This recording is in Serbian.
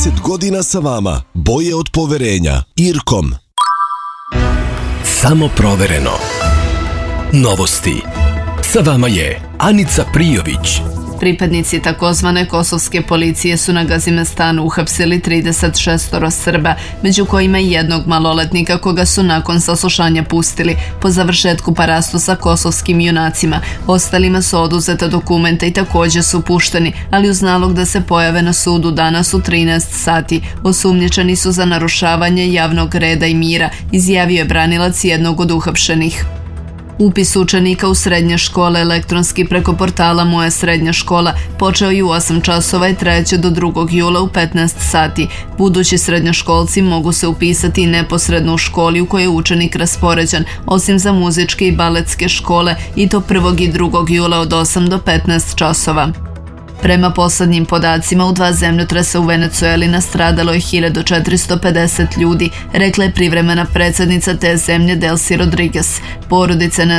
30 godina sa vama. Boje od poverenja. IRCOM. Samo provereno. Novosti. Sa vama je Anica Prijović. Pripadnici takozvane kosovske policije su na Gazimestanu uhapsili 36 Srba, među kojima i jednog maloletnika koga su nakon saslušanja pustili po završetku parastu sa kosovskim junacima. Ostalima su oduzeta dokumenta i također su pušteni, ali uz nalog da se pojave na sudu danas u 13 sati. Osumnjičeni su za narušavanje javnog reda i mira, izjavio je branilac jednog od uhapšenih. Upis učenika u srednje škole elektronski preko portala Moja srednja škola počeo je u 8 časova i trajeće do 2. jula u 15 sati. Budući srednjoškolci mogu se upisati i neposredno u školi u kojoj je učenik raspoređen, osim za muzičke i baletske škole, i to 1. i 2. jula od 8 do 15 časova. Prema poslednjim podacima, u 2 zemljotresa u Venecueli nastradalo je 1450 ljudi, rekla je privremena predsjednica te zemlje Delcy Rodriguez. Porodice